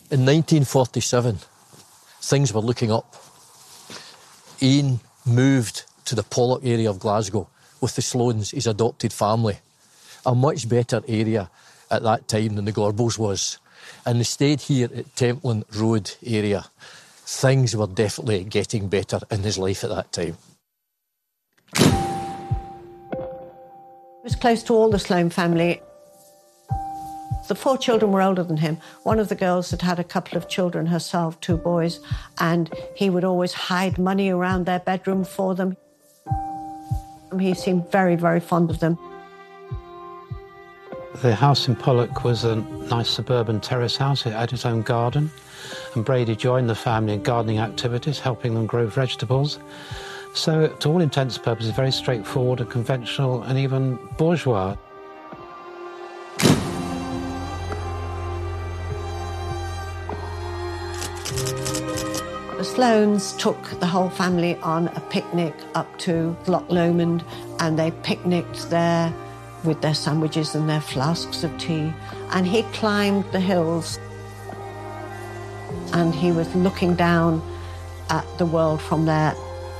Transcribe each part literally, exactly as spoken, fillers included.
In nineteen forty-seven, things were looking up. Ian moved to the Pollok area of Glasgow with the Sloanes, his adopted family. A much better area at that time than the Gorbals was. And they stayed here at Templin Road area. Things were definitely getting better in his life at that time. He was close to all the Sloane family. The four children were older than him. One of the girls had had a couple of children herself, two boys, and he would always hide money around their bedroom for them. He seemed very, very fond of them. The house in Pollok was a nice suburban terrace house. It had its own garden, and Brady joined the family in gardening activities, helping them grow vegetables. So, to all intents and purposes, very straightforward and conventional and even bourgeois. The Sloanes took the whole family on a picnic up to Loch Lomond, and they picnicked there with their sandwiches and their flasks of tea. And he climbed the hills, and he was looking down at the world from there.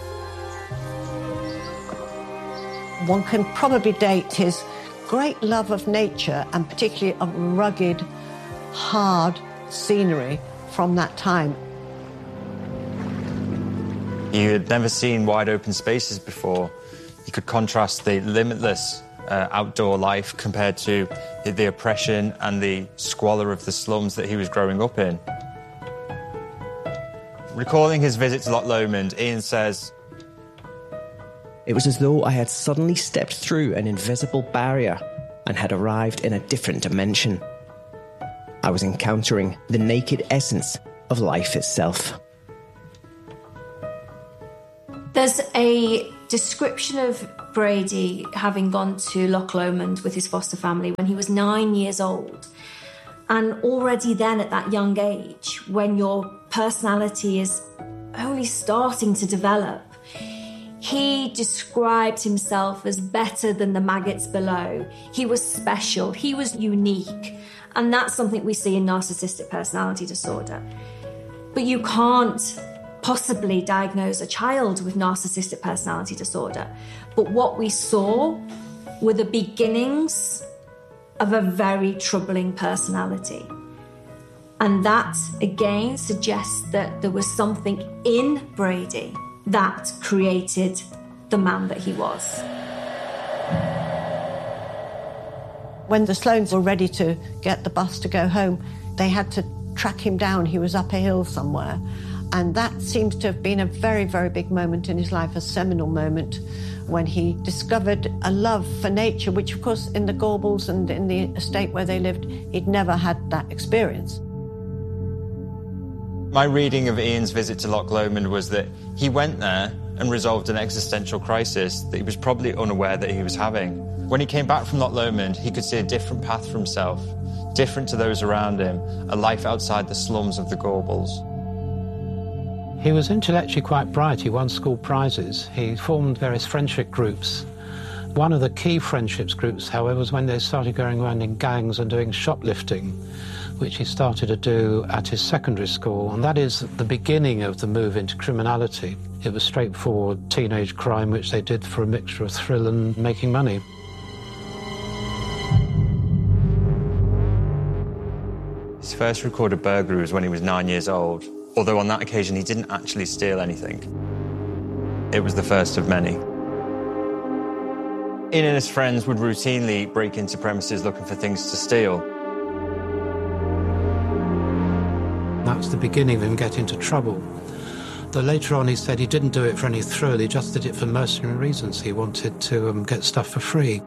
One can probably date his great love of nature, and particularly of rugged, hard scenery from that time. You had never seen wide open spaces before. You could contrast the limitless uh, outdoor life compared to the, the oppression and the squalor of the slums that he was growing up in. Recalling his visit to Loch Lomond, Ian says, "It was as though I had suddenly stepped through an invisible barrier and had arrived in a different dimension. I was encountering the naked essence of life itself." There's a description of Brady having gone to Loch Lomond with his foster family when he was nine years old. And already then, at that young age, when your personality is only starting to develop, he described himself as better than the maggots below. He was special, he was unique. And that's something we see in narcissistic personality disorder. But you can't possibly diagnose a child with narcissistic personality disorder. But what we saw were the beginnings of a very troubling personality. And that, again, suggests that there was something in Brady that created the man that he was. When the Sloanes were ready to get the bus to go home, they had to track him down. He was up a hill somewhere. And that seems to have been a very, very big moment in his life, a seminal moment, when he discovered a love for nature, which, of course, in the Gorbals and in the estate where they lived, he'd never had that experience. My reading of Ian's visit to Loch Lomond was that he went there and resolved an existential crisis that he was probably unaware that he was having. When he came back from Loch Lomond, he could see a different path for himself, different to those around him, a life outside the slums of the Gorbals. He was intellectually quite bright. He won school prizes. He formed various friendship groups. One of the key friendships groups, however, was when they started going around in gangs and doing shoplifting, which he started to do at his secondary school. And that is the beginning of the move into criminality. It was straightforward teenage crime, which they did for a mixture of thrill and making money. His first recorded burglary was when he was nine years old. Although on that occasion he didn't actually steal anything. It was the first of many. Ian and his friends would routinely break into premises looking for things to steal. That was the beginning of him getting into trouble. Though later on he said he didn't do it for any thrill, he just did it for mercenary reasons. He wanted to um, get stuff for free.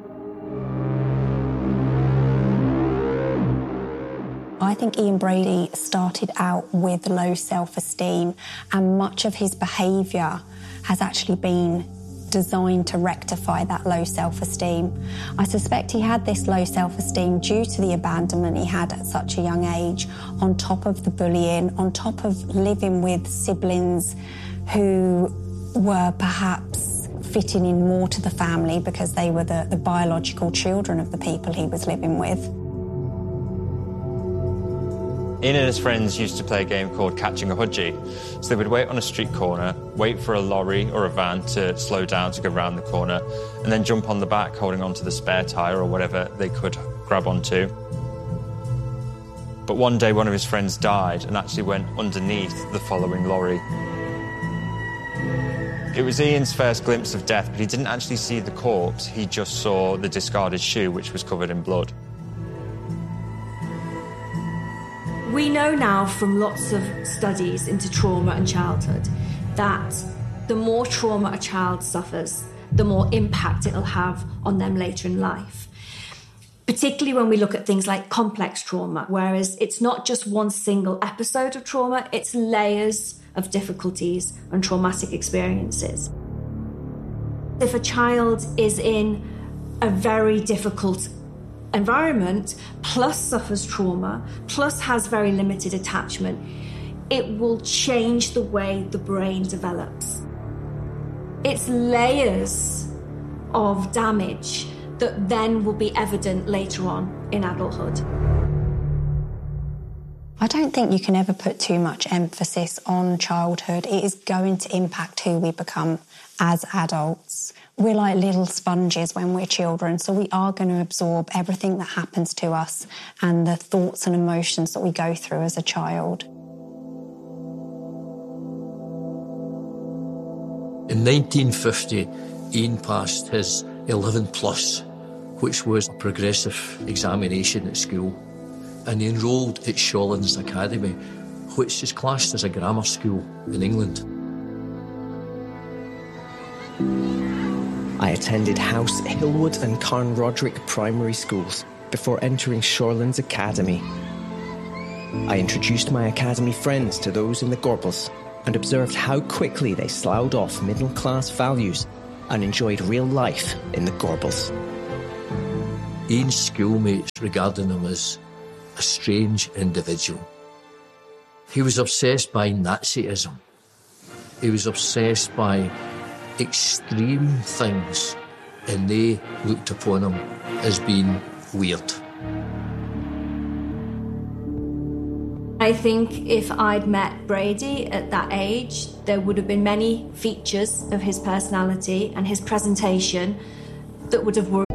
I think Ian Brady started out with low self-esteem, and much of his behaviour has actually been designed to rectify that low self-esteem. I suspect he had this low self-esteem due to the abandonment he had at such a young age, on top of the bullying, on top of living with siblings who were perhaps fitting in more to the family because they were the, the biological children of the people he was living with. Ian and his friends used to play a game called Catching a Hudgie. So they would wait on a street corner, wait for a lorry or a van to slow down to go round the corner, and then jump on the back holding onto the spare tyre or whatever they could grab onto. But one day one of his friends died and actually went underneath the following lorry. It was Ian's first glimpse of death, but he didn't actually see the corpse, he just saw the discarded shoe which was covered in blood. We know now from lots of studies into trauma and childhood that the more trauma a child suffers, the more impact it'll have on them later in life. Particularly when we look at things like complex trauma, whereas it's not just one single episode of trauma, it's layers of difficulties and traumatic experiences. If a child is in a very difficult environment, plus suffers trauma, plus has very limited attachment, it will change the way the brain develops. It's layers of damage that then will be evident later on in adulthood. I don't think you can ever put too much emphasis on childhood. It is going to impact who we become as adults. We're like little sponges when we're children, so we are going to absorb everything that happens to us and the thoughts and emotions that we go through as a child. In nineteen fifty, Ian passed his eleven plus, which was a progressive examination at school, and he enrolled at Shawlands Academy, which is classed as a grammar school in England. I attended House, Hillwood and Carnroderick primary schools before entering Shawlands Academy. I introduced my academy friends to those in the Gorbals and observed how quickly they sloughed off middle-class values and enjoyed real life in the Gorbals. Ian's schoolmates regarded him as a strange individual. He was obsessed by Nazism. He was obsessed by extreme things, and they looked upon him as being weird. I think if I'd met Brady at that age, there would have been many features of his personality and his presentation that would have